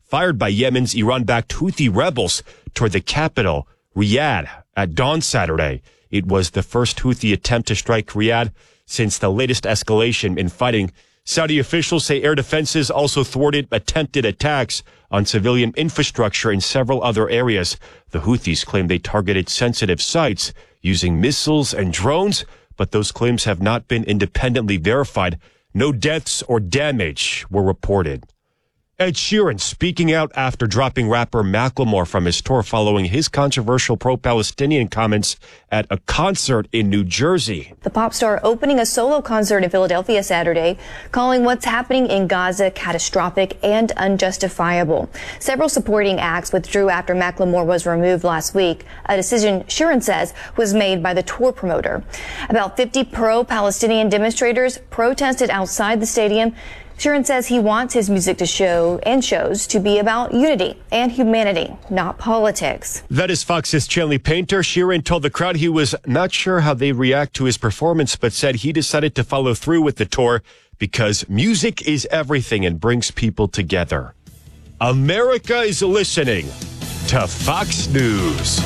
fired by Yemen's Iran-backed Houthi rebels toward the capital, Riyadh, at dawn Saturday. It was the first Houthi attempt to strike Riyadh since the latest escalation in fighting. Saudi officials say air defenses also thwarted attempted attacks on civilian infrastructure in several other areas. The Houthis claim they targeted sensitive sites using missiles and drones, but those claims have not been independently verified. No deaths or damage were reported. Ed Sheeran speaking out after dropping rapper Macklemore from his tour following his controversial pro-Palestinian comments at a concert in New Jersey. The pop star opening a solo concert in Philadelphia Saturday, calling what's happening in Gaza catastrophic and unjustifiable. Several supporting acts withdrew after Macklemore was removed last week, a decision Sheeran says was made by the tour promoter. About 50 pro-Palestinian demonstrators protested outside the stadium. Sheeran says he wants his music to shows to be about unity and humanity, not politics. That is Fox's Chanley Painter. Sheeran told the crowd he was not sure how they react to his performance, but said he decided to follow through with the tour because music is everything and brings people together. America is listening to Fox News.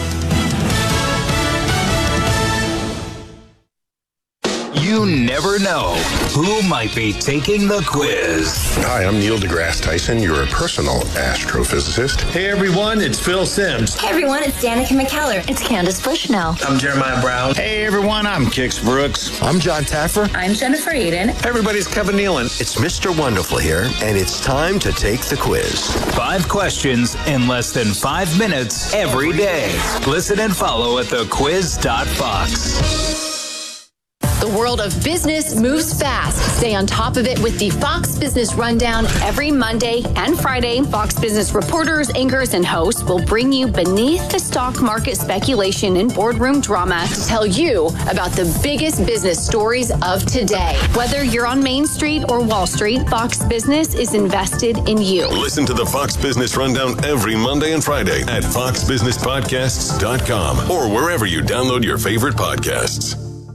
You never know who might be taking the quiz. Hi, I'm Neil deGrasse Tyson, your personal astrophysicist. Hey everyone, it's Phil Simms. Hey everyone, it's Danica McKellar. It's Candace Bushnell. I'm Jeremiah Brown. Hey everyone, I'm Kix Brooks. I'm John Taffer. I'm Jennifer Eden. Hey everybody, it's Kevin Nealon. It's Mr. Wonderful here, and it's time to take the quiz. 5 questions in less than 5 minutes every day. Listen and follow at thequiz.fox. The world of business moves fast. Stay on top of it with the Fox Business Rundown every Monday and Friday. Fox Business reporters, anchors, and hosts will bring you beneath the stock market speculation and boardroom drama to tell you about the biggest business stories of today. Whether you're on Main Street or Wall Street, Fox Business is invested in you. Listen to the Fox Business Rundown every Monday and Friday at foxbusinesspodcasts.com or wherever you download your favorite podcasts.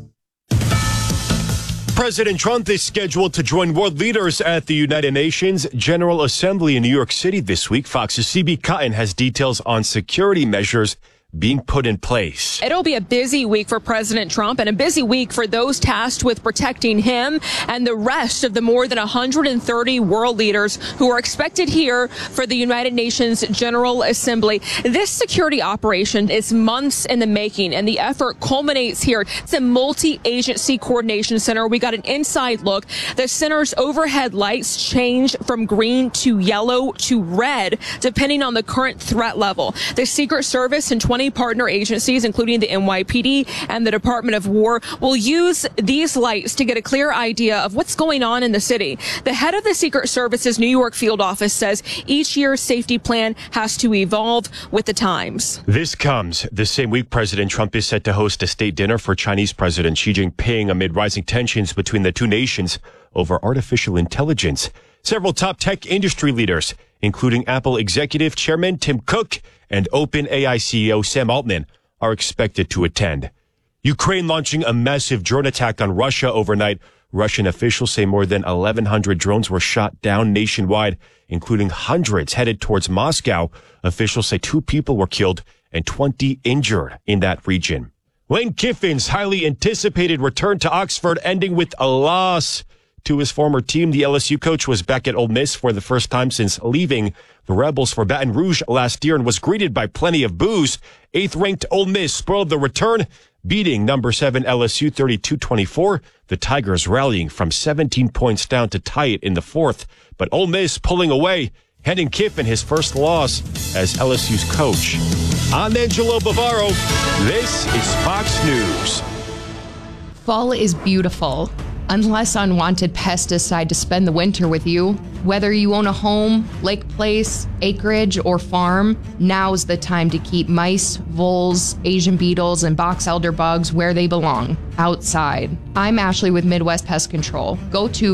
President Trump is scheduled to join world leaders at the United Nations General Assembly in New York City this week. Fox's CB Cotton has details on security measures being put in place. It'll be a busy week for President Trump and a busy week for those tasked with protecting him and the rest of the more than 130 world leaders who are expected here for the United Nations General Assembly. This security operation is months in the making, and the effort culminates here. It's a multi-agency coordination center. We got an inside look. The center's overhead lights change from green to yellow to red, depending on the current threat level. The Secret Service and 20 partner agencies, including the NYPD and the Department of War, will use these lights to get a clear idea of what's going on in the city. The head of the Secret Service's New York field office says each year's safety plan has to evolve with the times. This comes the same week President Trump is set to host a state dinner for Chinese President Xi Jinping amid rising tensions between the two nations over artificial intelligence. Several top tech industry leaders, including Apple executive chairman Tim Cook and OpenAI CEO Sam Altman, are expected to attend. Ukraine launching a massive drone attack on Russia overnight. Russian officials say more than 1,100 drones were shot down nationwide, including hundreds headed towards Moscow. Officials say 2 people were killed and 20 injured in that region. Lane Kiffin's highly anticipated return to Oxford ending with a loss to his former team. The LSU coach was back at Ole Miss for the first time since leaving the Rebels for Baton Rouge last year and was greeted by plenty of boos. 8th-ranked Ole Miss spoiled the return, beating number 7 LSU 32-24. The Tigers rallying from 17 points down to tie it in the 4th, but Ole Miss pulling away, handing Kiffin his first loss as LSU's coach. I'm Angelo Bavaro. This is Fox News. Fall is beautiful, unless unwanted pests decide to spend the winter with you. Whether you own a home, lake place, acreage, or farm, now's the time to keep mice, voles, Asian beetles, and box elder bugs where they belong, outside. I'm Ashley with Midwest Pest Control. Go to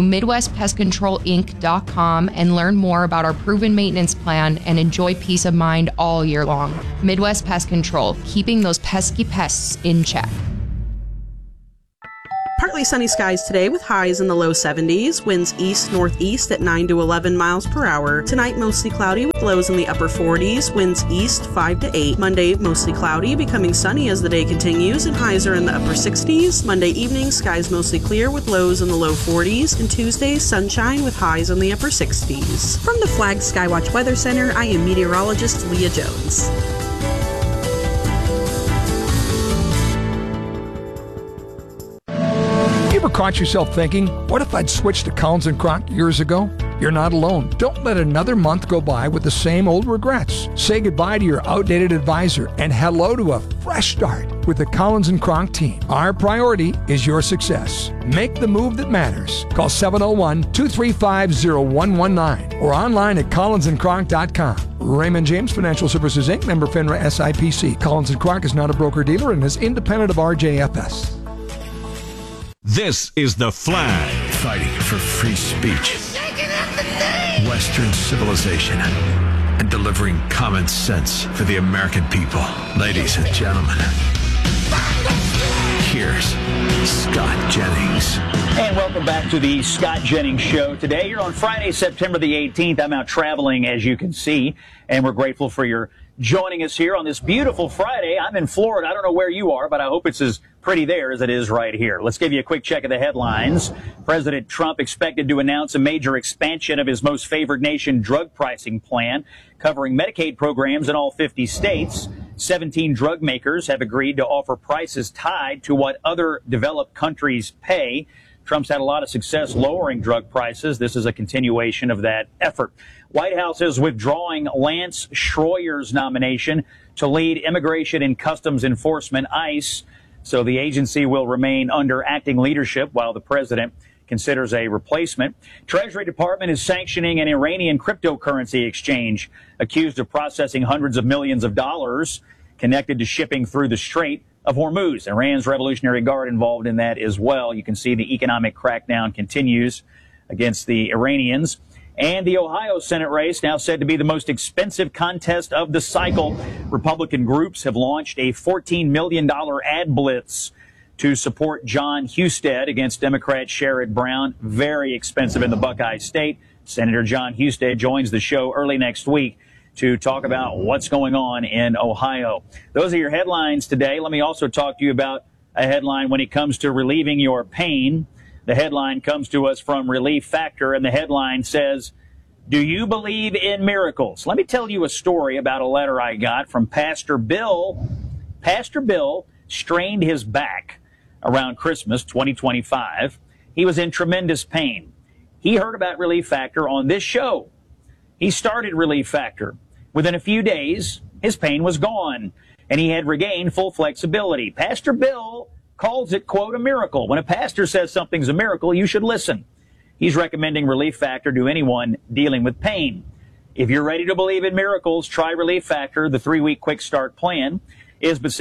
MidwestPestControlInc.com and learn more about our proven maintenance plan and enjoy peace of mind all year long. Midwest Pest Control, keeping those pesky pests in check. Partly sunny skies today with highs in the low 70s. Winds east-northeast at 9 to 11 miles per hour. Tonight, mostly cloudy with lows in the upper 40s. Winds east 5 to 8. Monday, mostly cloudy, becoming sunny as the day continues, and highs are in the upper 60s. Monday evening, skies mostly clear with lows in the low 40s. And Tuesday, sunshine with highs in the upper 60s. From the Flag Skywatch Weather Center, I am meteorologist Leah Jones. Ever caught yourself thinking, what if I'd switched to Collins & Kronk years ago? You're not alone. Don't let another month go by with the same old regrets. Say goodbye to your outdated advisor and hello to a fresh start with the Collins & Kronk team. Our priority is your success. Make the move that matters. Call 701-235-0119 or online at collinsandkronk.com. Raymond James Financial Services, Inc., member FINRA SIPC. Collins & Kronk is not a broker-dealer and is independent of RJFS. This is The Flag. Fighting for free speech, Western civilization, and delivering common sense for the American people. Ladies and gentlemen, here's Scott Jennings. And welcome back to the Scott Jennings Show. Today, you're on Friday, September the 18th. I'm out traveling, as you can see, and we're grateful for your joining us here on this beautiful Friday. I'm in Florida. I don't know where you are, but I hope it's as pretty there as it is right here. Let's give you a quick check of the headlines. President Trump expected to announce a major expansion of his most favored nation drug pricing plan, covering Medicaid programs in all 50 states. 17 drug makers have agreed to offer prices tied to what other developed countries pay. Trump's had a lot of success lowering drug prices. This is a continuation of that effort. White House is withdrawing Lance Schroyer's nomination to lead Immigration and Customs Enforcement, ICE. So the agency will remain under acting leadership while the president considers a replacement. Treasury Department is sanctioning an Iranian cryptocurrency exchange accused of processing hundreds of millions of dollars connected to shipping through the Strait of Hormuz. Iran's Revolutionary Guard involved in that as well. You can see the economic crackdown continues against the Iranians. And the Ohio Senate race, now said to be the most expensive contest of the cycle. Republican groups have launched a $14 million ad blitz to support John Husted against Democrat Sherrod Brown. Very expensive in the Buckeye State. Senator John Husted joins the show early next week to talk about what's going on in Ohio. Those are your headlines today. Let me also talk to you about a headline when it comes to relieving your pain. The headline comes to us from Relief Factor, and the headline says, "Do you believe in miracles?" Let me tell you a story about a letter I got from Pastor Bill. Pastor Bill strained his back around Christmas 2025. He was in tremendous pain. He heard about Relief Factor on this show. He started Relief Factor. Within a few days, his pain was gone, and he had regained full flexibility. Pastor Bill calls it, quote, a miracle. When a pastor says something's a miracle, you should listen. He's recommending Relief Factor to anyone dealing with pain. If you're ready to believe in miracles, try Relief Factor. The 3-week quick start plan is but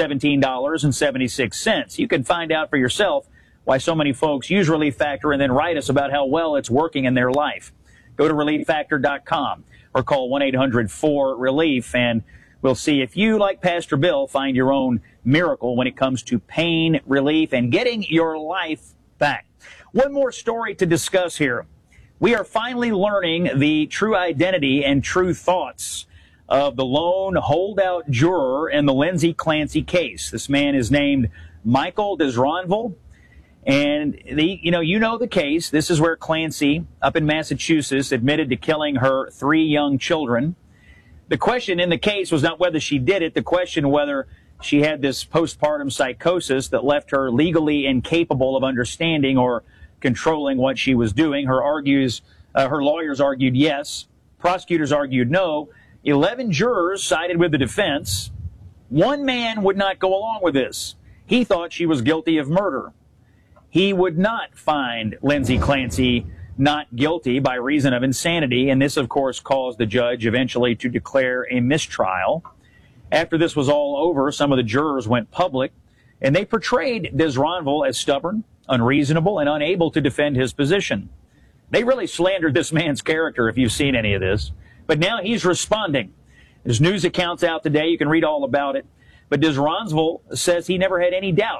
$17.76. You can find out for yourself why so many folks use Relief Factor and then write us about how well it's working in their life. Go to ReliefFactor.com or call 1-800-4RELIEF, and we'll see if you, like Pastor Bill, find your own miracle when it comes to pain relief and getting your life back. One more story to discuss here. We are finally learning the true identity and true thoughts of the lone holdout juror in the Lindsay Clancy case. This man is named Michael Desronville. And you know the case. This is where Clancy, up in Massachusetts, admitted to killing her 3 young children. The question in the case was not whether she did it. The question whether she had this postpartum psychosis that left her legally incapable of understanding or controlling what she was doing. Her lawyers argued yes. Prosecutors argued no. 11 jurors sided with the defense. One man would not go along with this. He thought she was guilty of murder. He would not find Lindsay Clancy not guilty by reason of insanity, and this, of course, caused the judge eventually to declare a mistrial. After this was all over, some of the jurors went public, and they portrayed Desronville as stubborn, unreasonable, and unable to defend his position. They really slandered this man's character, if you've seen any of this. But now he's responding. There's news accounts out today. You can read all about it. But Desronville says he never had any doubt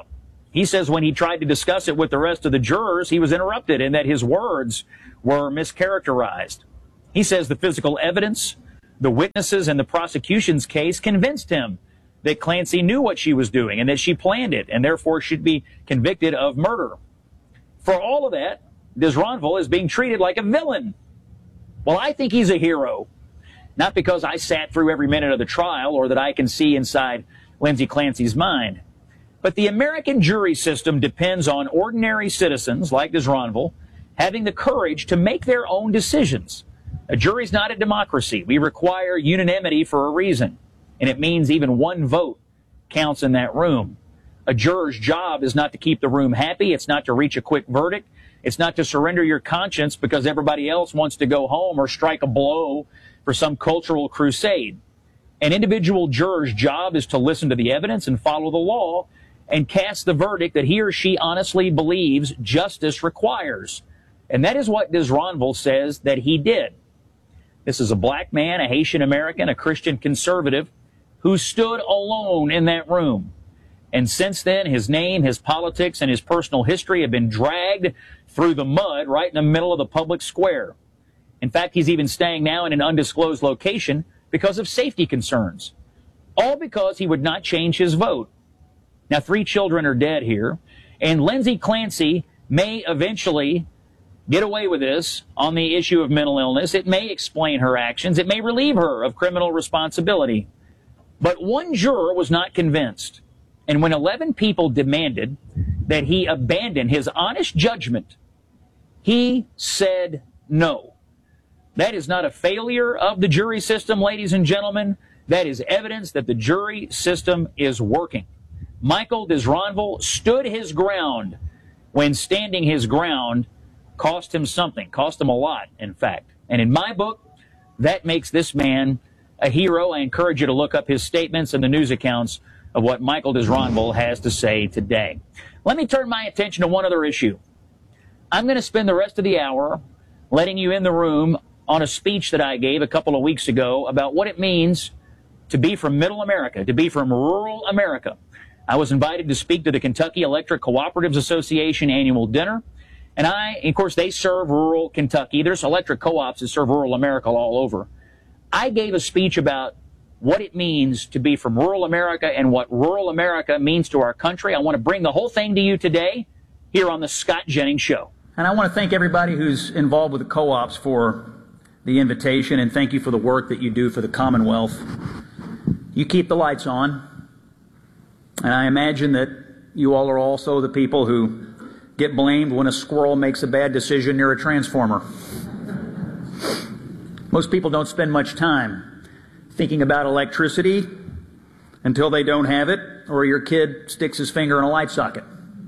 He says when he tried to discuss it with the rest of the jurors, he was interrupted and that his words were mischaracterized. He says the physical evidence, the witnesses, and the prosecution's case convinced him that Clancy knew what she was doing and that she planned it and therefore should be convicted of murder. For all of that, Disronville is being treated like a villain. Well, I think he's a hero. Not because I sat through every minute of the trial or that I can see inside Lindsay Clancy's mind. But the American jury system depends on ordinary citizens like Disronville having the courage to make their own decisions. A jury's not a democracy. We require unanimity for a reason, and it means even one vote counts in that room. A juror's job is not to keep the room happy. It's not to reach a quick verdict. It's not to surrender your conscience because everybody else wants to go home or strike a blow for some cultural crusade. An individual juror's job is to listen to the evidence and follow the law and cast the verdict that he or she honestly believes justice requires. And that is what Disronville says that he did. This is a black man, a Haitian American, a Christian conservative who stood alone in that room. And since then, his name, his politics, and his personal history have been dragged through the mud right in the middle of the public square. In fact, he's even staying now in an undisclosed location because of safety concerns. All because he would not change his vote. Now, 3 children are dead here, and Lindsay Clancy may eventually get away with this on the issue of mental illness. It may explain her actions. It may relieve her of criminal responsibility. But one juror was not convinced. And when 11 people demanded that he abandon his honest judgment, he said no. That is not a failure of the jury system, ladies and gentlemen. That is evidence that the jury system is working. Michael Disronville stood his ground when standing his ground cost him something, cost him a lot, in fact. And in my book, that makes this man a hero. I encourage you to look up his statements and the news accounts of what Michael Disronville has to say today. Let me turn my attention to one other issue. I'm going to spend the rest of the hour letting you in the room on a speech that I gave a couple of weeks ago about what it means to be from Middle America, to be from rural America. I was invited to speak to the Kentucky Electric Cooperatives Association annual dinner. And of course, they serve rural Kentucky. There's electric co-ops that serve rural America all over. I gave a speech about what it means to be from rural America and what rural America means to our country. I want to bring the whole thing to you today here on the Scott Jennings Show. And I want to thank everybody who's involved with the co-ops for the invitation, and thank you for the work that you do for the Commonwealth. You keep the lights on. And I imagine that you all are also the people who get blamed when a squirrel makes a bad decision near a transformer. Most people don't spend much time thinking about electricity until they don't have it, or your kid sticks his finger in a light socket.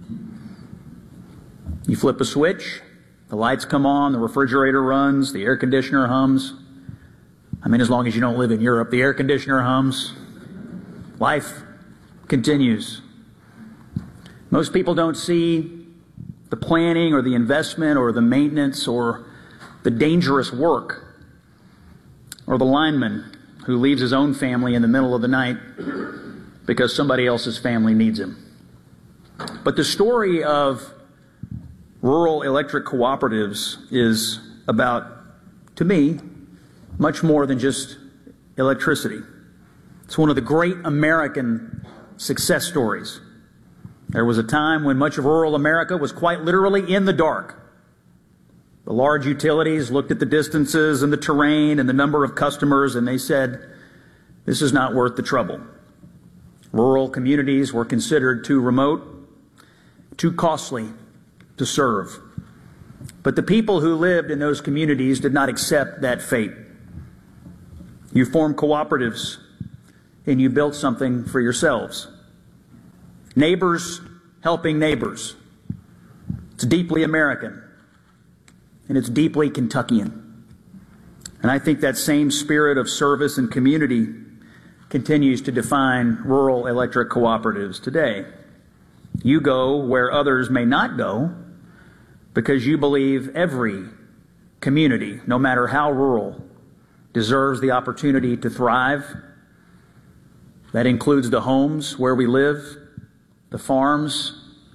You flip a switch, the lights come on, the refrigerator runs, the air conditioner hums. I mean, as long as you don't live in Europe, the air conditioner hums. Life continues. Most people don't see the planning or the investment or the maintenance or the dangerous work or the lineman who leaves his own family in the middle of the night because somebody else's family needs him. But the story of rural electric cooperatives is about, to me, much more than just electricity. It's one of the great American success stories. There was a time when much of rural America was quite literally in the dark. The large utilities looked at the distances and the terrain and the number of customers, and they said, this is not worth the trouble. Rural communities were considered too remote, too costly to serve. But the people who lived in those communities did not accept that fate. You formed cooperatives, and you built something for yourselves. Neighbors helping neighbors. It's deeply American, and it's deeply Kentuckian. And I think that same spirit of service and community continues to define rural electric cooperatives today. You go where others may not go because you believe every community, no matter how rural, deserves the opportunity to thrive. That includes the homes where we live, the farms,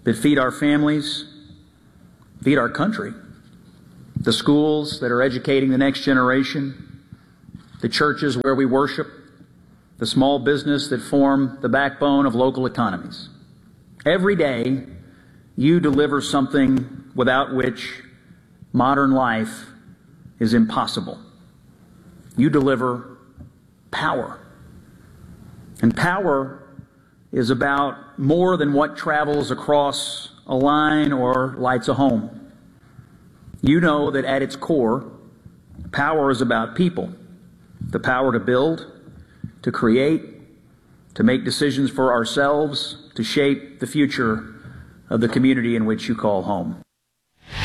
that feed our families, feed our country, the schools that are educating the next generation, the churches where we worship, the small business that form the backbone of local economies. Every day, you deliver something without which modern life is impossible. You deliver power. And power is about more than what travels across a line or lights a home. You know that at its core, power is about people. The power to build, to create, to make decisions for ourselves, to shape the future of the community in which you call home.